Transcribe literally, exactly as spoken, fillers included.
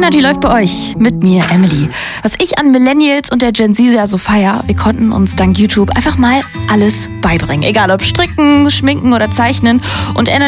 Energy läuft bei euch mit mir, Emily. Was ich an Millennials und der Gen Z ja so feier, wir konnten uns dank YouTube einfach mal alles beibringen. Egal ob stricken, schminken oder zeichnen. Und Energy